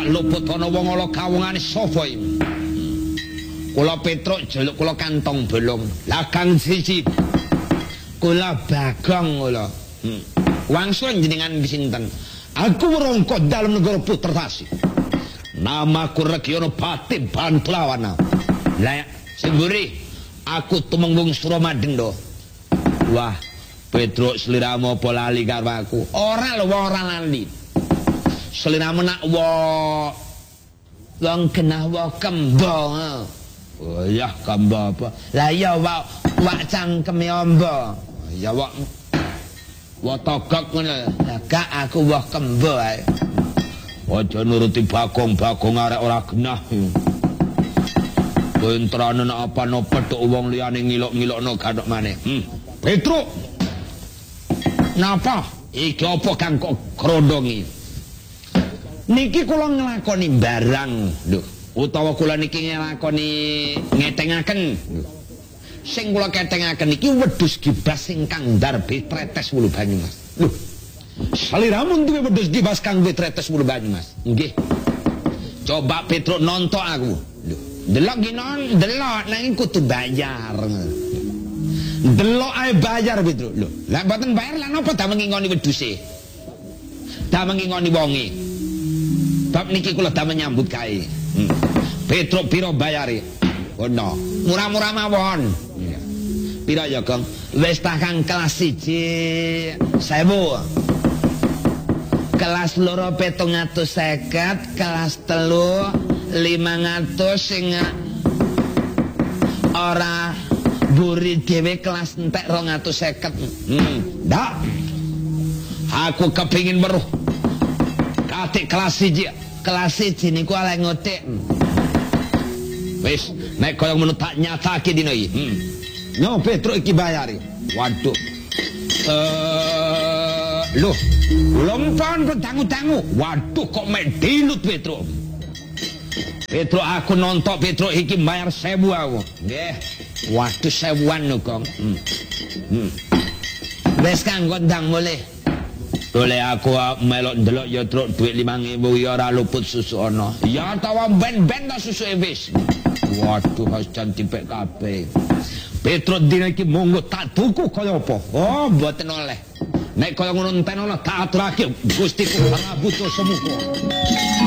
luput ana wong ala kawungane sapa iki? Kula Petruk jaluk kula kantong bolong. Lah Kang siji. Kula Bagong kula. Wangsul jenengan sinten? Aku merongkot dalam negara Putertasi. Namaku Regiono Pati Bantlawana. Lah sing mburi aku tumenggung Suromadendo. Wah, Petruk sliramu apa lali karo aku? Ora lho, ora lali. Sliramu nak wong genah wa kembo. Oh ya kembo apa? Lah iya wak cangkeme amba. Ya wak togok ngono. Lah gak aku wah kembo ae. Aja nuruti Bagong arek ora genah. Bentrane nek apa-apa petuk wong liyane ngilok-ngilokno gathok maneh. Petruk. Napa? Iki apa kang kok krondongi? Niki kula nglakoni barang, lho. Utawa kula niki nglakoni ngetengaken. Sing kula ketengaken iki wedhus gibas ingkang ndarbe tretes wulu Banyumas. Lho. Saliramu duwe wedhus gibas kang tretes wulu Banyumas. Nggih. Coba Petruk nonton aku. Lho. Delok ginon, delok nanging kudu bayar. Delok ae bayar Petruk. Lho, lah mboten bayar lan apa dameng ngingoni wedhuse? Dameng ngingoni wonge. Bab niki kula damel nyambut gawe. Petruk pira bayare? Ono. Murah-murah mawon. Pira ya, Kang? Wis tak Kang kelas 1 1000. Kelas 2 750, kelas 3 500 sing ora buri dhewe kelas entek 250. Ndak. Aku kepingin weruh. Katik kelas 1. Kelas 1 niku ala ngotik. Wis, nek koyo ngono tak nyatake dina iki. Nyo Petruk iki bayari. Waduh. Loh, lompon berdangu-dangu. Waduh kok mek dilut Petruk. Petruk aku nonton Petruk iki bayar 1000 aku. Nggih. Waduh 1000-an lho, Kang. Wis Kang ndang mulih. Oleh aku melok ndelok ya truk dhuwit 5000 ya ora luput susu ana. Ya tawa ben-ben ta susu wis. Waduh has jan dipek kabeh. Petruk dina iki monggo tak tuku kaya apa? Oh, mboten oleh. Nek kaya ngono enten ana tak aturake Gusti Prabu Semuka.